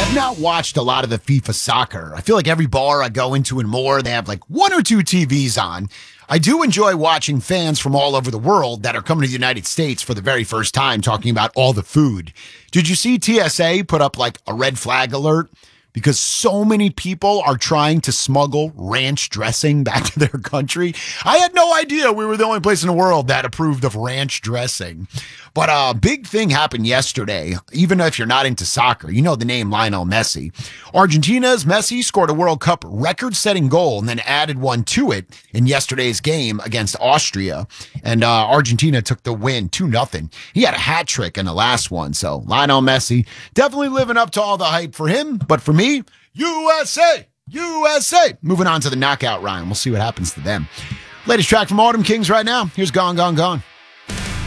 I've not watched a lot of the FIFA soccer. I feel like every bar I go into and more, they have like one or two TVs on. I do enjoy watching fans from all over the world that are coming to the United States for the very first time talking about all the food. Did you see TSA put up like a red flag alert? Because so many people are trying to smuggle ranch dressing back to their country. I had no idea we were the only place in the world that approved of ranch dressing. But a big thing happened yesterday, even if you're not into soccer. You know the name Lionel Messi. Argentina's Messi scored a World Cup record-setting goal and then added one to it in yesterday's game against Austria. And Argentina took the win 2-0. He had a hat trick in the last one. So Lionel Messi definitely living up to all the hype for him. But for me, USA! USA! Moving on to the knockout round. We'll see what happens to them. Latest track from Autumn Kings right now. Here's Gone, Gone, Gone.